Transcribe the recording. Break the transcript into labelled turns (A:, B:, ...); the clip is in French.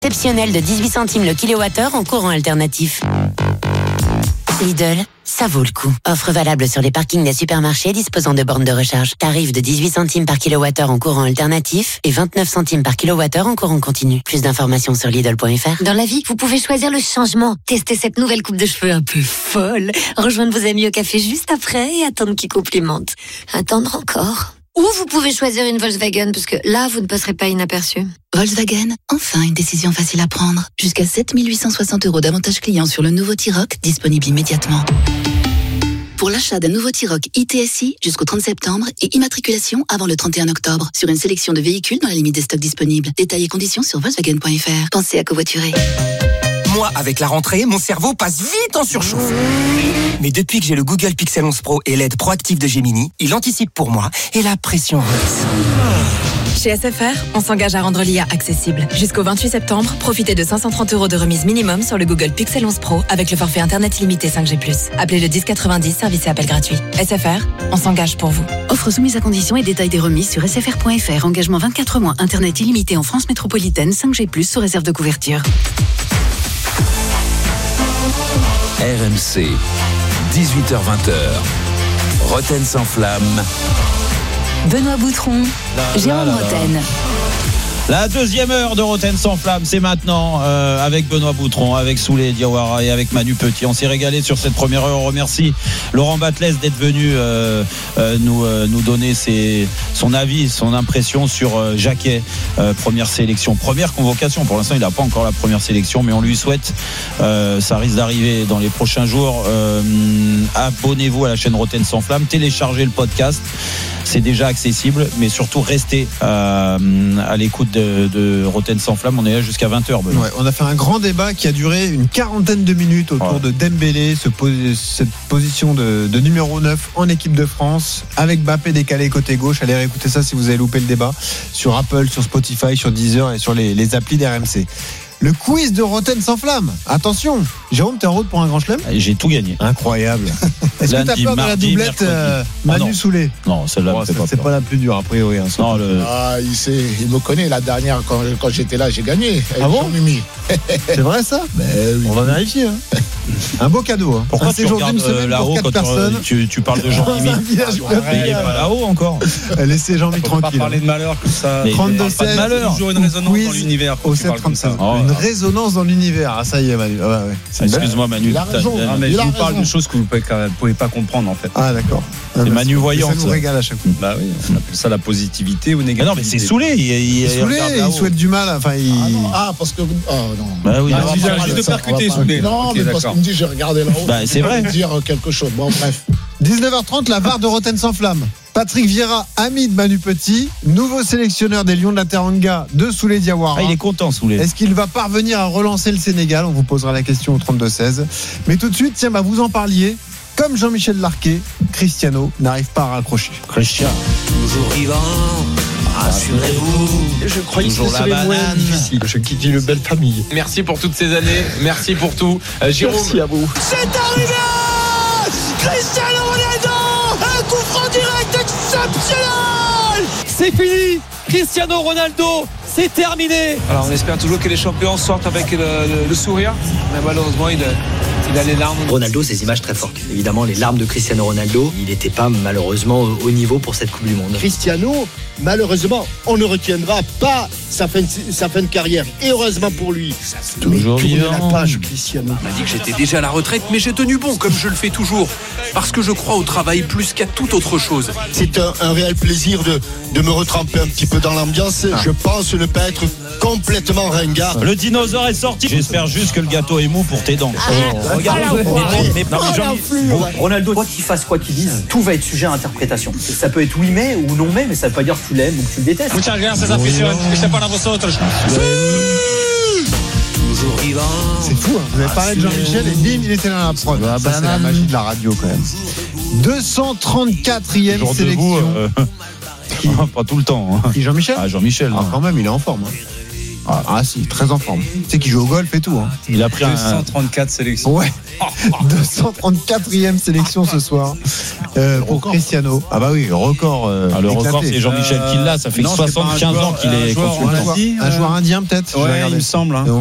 A: exceptionnel de 18 centimes le kilowattheure en courant alternatif. Lidl, ça vaut le coup. Offre valable sur les parkings des supermarchés disposant de bornes de recharge. Tarif de 18 centimes par kilowattheure en courant alternatif et 29 centimes par kilowattheure en courant continu. Plus d'informations sur Lidl.fr.
B: Dans la vie, vous pouvez choisir le changement. Testez cette nouvelle coupe de cheveux un peu folle. Rejoindre vos amis au café juste après et attendre qu'ils complimentent. Attendre encore. Ou vous pouvez choisir une Volkswagen, parce que là, vous ne passerez pas inaperçu.
C: Volkswagen, enfin une décision facile à prendre. Jusqu'à 7 860 € d'avantages clients sur le nouveau T-Roc, disponible immédiatement. Pour l'achat d'un nouveau T-Roc ITSI jusqu'au 30 septembre et immatriculation avant le 31 octobre sur une sélection de véhicules dans la limite des stocks disponibles. Détails et conditions sur Volkswagen.fr. Pensez à covoiturer.
D: Moi, avec la rentrée, mon cerveau passe vite en surchauffe. Mais depuis que j'ai le Google Pixel 11 Pro et l'aide proactive de Gemini, il anticipe pour moi et la pression redescend.
E: Chez SFR, on s'engage à rendre l'IA accessible. Jusqu'au 28 septembre, profitez de 530 € de remise minimum sur le Google Pixel 11 Pro avec le forfait internet illimité 5G+. Appelez le 1090, service et appel gratuit. SFR, on s'engage pour vous.
C: Offre soumise à conditions et détails des remises sur sfr.fr. Engagement 24 mois, internet illimité en France métropolitaine, 5G+, sous réserve de couverture.
F: RMC, 18h-20h, Roten sans flamme.
C: Benoît Boutron, Jérôme Roten.
G: La deuxième heure de Roten sans flamme, c'est maintenant avec Benoît Boutron, avec Souley Diawara et avec Manu Petit. On s'est régalé sur cette première heure. On remercie Laurent Batles d'être venu nous donner son avis, son impression sur Jacquet. Première sélection, première convocation. Pour l'instant, il n'a pas encore la première sélection, mais on lui souhaite. Ça risque d'arriver dans les prochains jours. Abonnez-vous à la chaîne Roten sans flamme, téléchargez le podcast. C'est déjà accessible, mais surtout restez à l'écoute de Roten sans flamme. On est là jusqu'à 20h.
H: Ouais, on a fait un grand débat qui a duré une quarantaine de minutes autour de Dembélé, cette position de numéro 9 en équipe de France, avec Mbappé décalé côté gauche. Allez réécouter ça si vous avez loupé le débat sur Apple, sur Spotify, sur Deezer et sur les applis d'RMC. Le quiz de Roten sans flamme. Attention, Jérôme, t'es en route pour un grand chelem ?
G: J'ai tout gagné.
H: Incroyable. Est-ce que t'as peur de la doublette Manu Souley ?
G: Non, celle-là,
H: c'est pas la plus dure, a priori. Hein,
G: non,
I: il me connaît. La dernière, quand j'étais là, j'ai gagné.
H: Ah bon ?
I: Mimi.
H: C'est vrai ça ?
I: Oui.
H: On va vérifier. Hein. Un beau cadeau. Hein.
G: Pourquoi tu regardes là-haut quand tu parles de Jean-Mimi ? Il n'est pas là-haut encore.
H: Laissez Jean-Mi tranquille.
J: On va pas parler de malheur comme ça.
H: 32-16.
J: Toujours une résonance dans l'univers.
H: Au 7-37. Une résonance dans l'univers. Ah, ça y est, Manu. Ah, ouais.
G: Excuse-moi, Manu.
J: Mais je vous parle de choses que vous ne pouvez pas comprendre, en fait.
H: Ah, d'accord.
G: C'est Manu voyant.
H: Ça nous régale à chaque fois.
J: Bah oui, on appelle ça la positivité ou négativité.
G: Non, mais c'est Souley.
H: Il souhaite du mal. Enfin,
I: parce que. Oh, non.
G: Bah oui.
J: Il vient juste de percuter, Souley.
I: Non, mais parce qu'il me dit, j'ai regardé là-haut.
G: Bah, c'est vrai.
I: Dire quelque chose. Bon, bref.
H: 19h30, la VAR de Roten sans flamme. Patrick Vieira, ami de Manu Petit, nouveau sélectionneur des Lions de la Teranga de Souley Diawara.
G: Ah, il est content, Souley.
H: Est-ce qu'il va parvenir à relancer le Sénégal ? On vous posera la question au 32-16. Mais tout de suite, tiens, vous en parliez. Comme Jean-Michel Larquet, Cristiano n'arrive pas à raccrocher.
G: Cristiano.
D: Toujours vivant, rassurez-vous.
K: Je croyais que
G: Toujours
K: c'était
G: la
K: moins
G: banane.
K: difficile. Je quitte une belle famille.
J: Merci pour toutes ces années. Merci pour tout. Jérôme.
K: Merci à vous.
D: C'est arrivé! Cristiano Ronaldo! Un coup franc direct exceptionnel!
L: C'est fini! Cristiano Ronaldo, c'est terminé!
M: Alors on espère toujours que les champions sortent avec le sourire, mais malheureusement il a les larmes.
N: Ronaldo, ces images très fortes. Évidemment, les larmes de Cristiano Ronaldo, il n'était pas malheureusement au niveau pour cette Coupe du Monde.
O: Cristiano, malheureusement, on ne retiendra pas sa fin de carrière. Et heureusement pour lui.
G: Toujours vivant.
O: La page, Cristiano.
P: On m'a dit que j'étais déjà à la retraite, mais j'ai tenu bon, comme je le fais toujours. Parce que je crois au travail plus qu'à toute autre chose.
O: C'est un réel plaisir de me retremper un petit peu dans l'ambiance. Je pense ne pas être complètement ringard.
G: Le dinosaure est sorti. J'espère juste que le gâteau est mou pour tes dents. Regarde,
N: Ronaldo, quoi qu'il fasse, quoi qu'il dise, tout va être sujet à interprétation. Ça peut être oui mais ou non mais ça veut pas dire que tu l'aimes ou que tu le détestes.
L: Muchas gracias, afición. Este para vosotros.
D: Toujours vivant.
H: C'est fou, hein. Vous avez parlé de Jean-Michel et bim, il était dans la prod. Ça, c'est la magie de la radio quand même. 234e sélection.
G: Pas tout le temps.
H: Qui, Jean-Michel ?
G: Ah, Jean-Michel.
H: Ah, quand même, il est en forme. Hein. Ah si, très en forme. Tu sais qu'il joue au golf et tout. Hein.
G: Il a pris
J: 234 sélections.
H: Ouais. 234e sélection ce soir pour Cristiano. Ah bah oui, record.
G: Le record, c'est Jean-Michel qui l'a. Ça fait 75 ans qu'il est consultant.
H: Un joueur indien peut-être.
J: Ouais, il me semble.